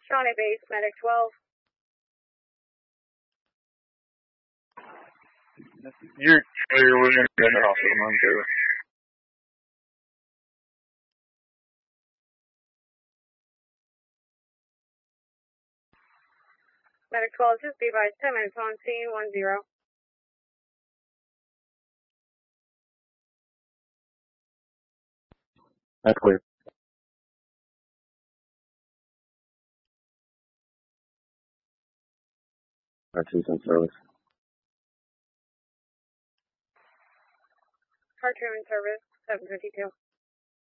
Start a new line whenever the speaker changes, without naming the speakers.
Shawnee Base, Medic 12.
You're William Gunner Hospital, Montana.
Medic 12, just be advised, 10 minutes on scene, 10.
That's clear. That's in service.
Cartoon service, 752.